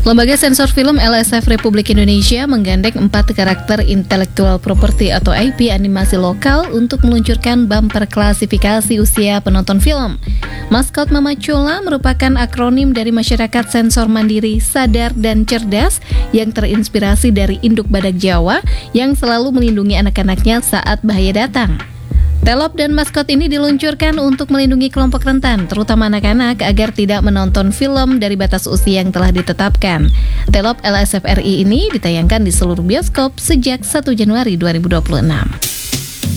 Lembaga Sensor Film LSF Republik Indonesia menggandeng 4 karakter intellectual property atau IP animasi lokal untuk meluncurkan bumper klasifikasi usia penonton film. Maskot Mama Chola merupakan akronim dari masyarakat sensor mandiri, sadar, dan cerdas yang terinspirasi dari induk badak Jawa yang selalu melindungi anak-anaknya saat bahaya datang. Telop dan maskot ini diluncurkan untuk melindungi kelompok rentan, terutama anak-anak, agar tidak menonton film dari batas usia yang telah ditetapkan. Telop LSF RI ini ditayangkan di seluruh bioskop sejak 1 Januari 2026.